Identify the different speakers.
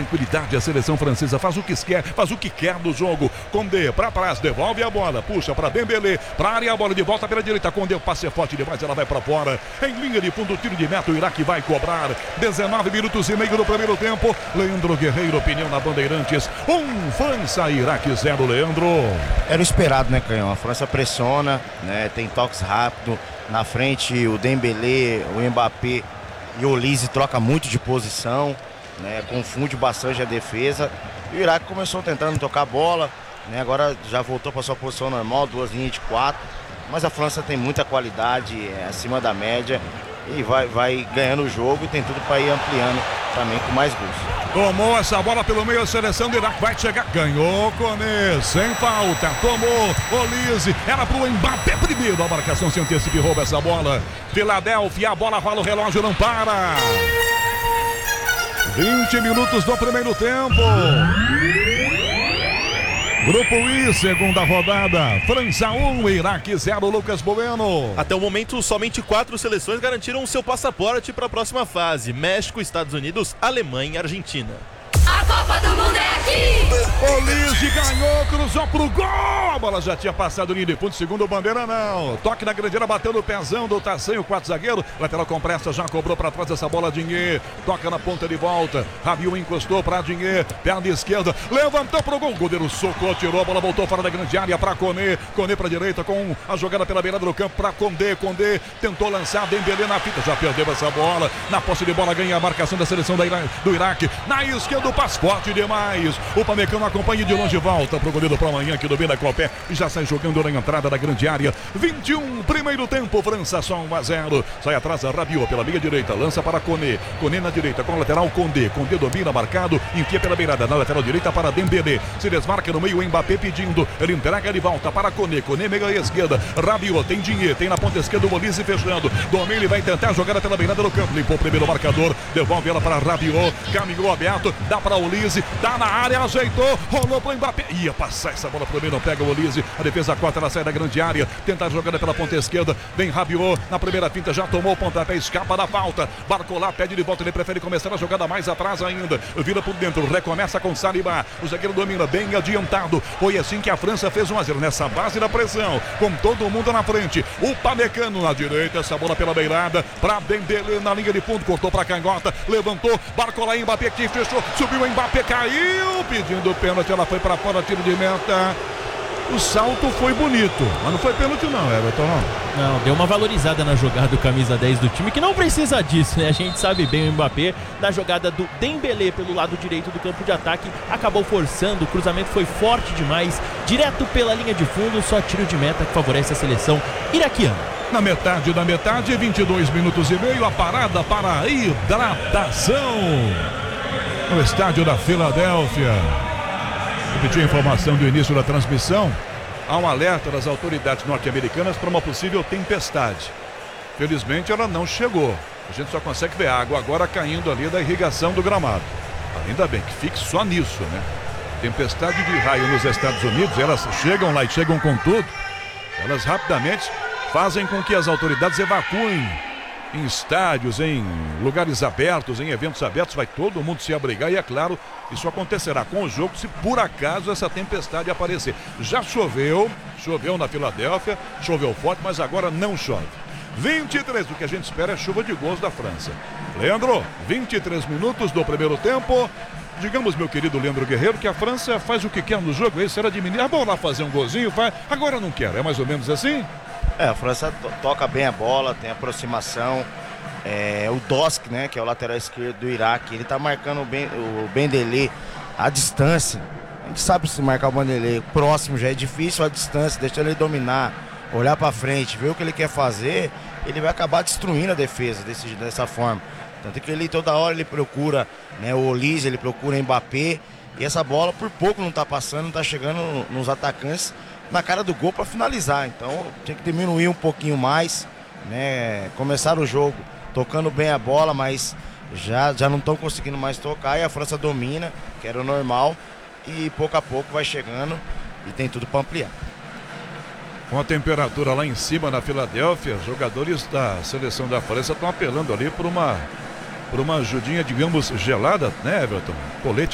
Speaker 1: tranquilidade a seleção francesa, faz o que quer no jogo. Condé para trás, devolve a bola, puxa para Dembélé, para área, a bola de volta pela direita. Condé, o passe é forte demais, ela vai para fora. Em linha de fundo, tiro de meta, o Iraque vai cobrar. 19 minutos e meio do primeiro tempo. Leandro Guerreiro, opinião na Bandeirantes. França, Iraque 0, Leandro.
Speaker 2: Era o esperado, né, Canhão? A França pressiona, né? Tem toques rápidos. Na frente, o Dembélé, o Mbappé e o Olise troca muito de posição, né? Confunde bastante a defesa. E o Iraque começou tentando tocar a bola, né? Agora já voltou para sua posição normal, 2 linhas de 4. Mas a França tem muita qualidade, acima da média, e vai ganhando o jogo e tem tudo para ir ampliando também com mais gols.
Speaker 1: Tomou essa bola pelo meio, a seleção do Iraque vai chegar, ganhou Koné, sem falta, tomou Olise, era pro Mbappé primeiro, a marcação se antecipa e rouba essa bola. Filadélfia, a bola rola, o relógio não para. 20 minutos do primeiro tempo. Grupo I, segunda rodada. França 1, Iraque 0, Lucas Bueno.
Speaker 3: Até o momento, somente 4 seleções garantiram o seu passaporte para a próxima fase: México, Estados Unidos, Alemanha e Argentina.
Speaker 4: A Copa do Mundo é aqui!
Speaker 1: Olise ganhou, cruzou pro gol! A bola já tinha passado linha de fundo, segundo bandeira não. Toque na grandeira, bateu no pezão do Tassanho, 4 zagueiro. Lateral com pressa, já cobrou pra trás essa bola, Dinhé. Toca na ponta de volta. Rabiot encostou pra Dinhé, perna esquerda, levantou pro gol. O goleiro socou, tirou, a bola voltou fora da grande área pra Koné. Koné pra direita com a jogada pela beirada do campo pra Condé. Condé tentou lançar, Dembélé na fita, já perdeu essa bola. Na posse de bola ganha a marcação da seleção do Iraque. Na esquerda, o passe forte demais. O Pamecano acompanha de longe, volta pro goleiro pra amanhã, que domina com o pé e já sai jogando na entrada da grande área. 21, primeiro tempo, França só 1-0. Sai atrás a Rabiot pela meia direita, lança para Koné. Koné na direita com o lateral Condé. Condé domina, marcado, enfia pela beirada, na lateral direita para Dembélé. Se desmarca no meio, Mbappé pedindo. Ele entrega de volta para Koné. Koné meia esquerda. Rabiot tem Dinhé, tem na ponta esquerda o Olise fechando. Domina, ele vai tentar jogar pela beirada do campo. Limpou o primeiro marcador, devolve ela para Rabiot. Caminhou aberto, dá para Olise, dá na área, ajeitou, rolou pro Mbappé. Ia passar essa bola pro meio, não pega o Olise. A defesa corta, ela sai da grande área, tenta a jogada pela ponta esquerda. Vem Rabiot na primeira finta, já tomou o pontapé, escapa da falta. Barcola pede de volta, ele prefere começar a jogada mais atrás ainda. Vira por dentro, recomeça com Saliba. O zagueiro domina bem adiantado. Foi assim que a França fez 1-0 nessa base da pressão, com todo mundo na frente. O Pamecano na direita, essa bola pela beirada para Dembélé na linha de fundo, cortou para canhota, levantou, Barcola, Mbappé que fechou, subiu o Mbappé, caiu, pedindo pênalti, ela foi para fora, tiro de meta. O salto foi bonito, mas não foi pênalti não, Everton, não.
Speaker 5: Não, deu uma valorizada na jogada do camisa 10 do time, que não precisa disso, né? A gente sabe bem, o Mbappé, na jogada do Dembélé pelo lado direito do campo de ataque, acabou forçando, o cruzamento foi forte demais, direto pela linha de fundo, só tiro de meta que favorece a seleção iraquiana.
Speaker 1: Na metade da metade, 22 minutos e meio, a parada para a hidratação no estádio da Filadélfia. Repetir a informação do início da transmissão. Há um alerta das autoridades norte-americanas para uma possível tempestade. Felizmente ela não chegou. A gente só consegue ver água agora caindo ali da irrigação do gramado. Ainda bem que fique só nisso, né? Tempestade de raio nos Estados Unidos, elas chegam lá e chegam com tudo. Elas rapidamente fazem com que as autoridades evacuem em estádios, em lugares abertos, em eventos abertos, vai todo mundo se abrigar e, é claro, isso acontecerá com o jogo se por acaso essa tempestade aparecer. Já choveu na Filadélfia, choveu forte, mas agora não chove. 23, o que a gente espera é chuva de gols da França. Leandro, 23 minutos do primeiro tempo. Digamos, meu querido Leandro Guerreiro, que a França faz o que quer no jogo, esse era de menino, ah, vamos lá fazer um golzinho, vai. Agora não quer, é mais ou menos assim?
Speaker 2: A França toca bem a bola, tem aproximação. O Dosk, né, que é o lateral esquerdo do Iraque, ele tá marcando o Dembélé à distância. A gente sabe se marcar o Dembélé próximo já é difícil, à distância, deixa ele dominar, olhar para frente, ver o que ele quer fazer, ele vai acabar destruindo a defesa dessa forma. Tanto que ele toda hora ele procura, né, o Olise, ele procura o Mbappé, e essa bola por pouco não tá passando, não tá chegando nos atacantes na cara do gol para finalizar. Então tinha que diminuir um pouquinho mais, né? Começar o jogo tocando bem a bola, mas já não estão conseguindo mais tocar, e a França domina, que era o normal, e pouco a pouco vai chegando e tem tudo para ampliar.
Speaker 1: Com a temperatura lá em cima na Filadélfia, jogadores da seleção da França estão apelando ali por uma ajudinha, digamos, gelada, né, Everton? Colete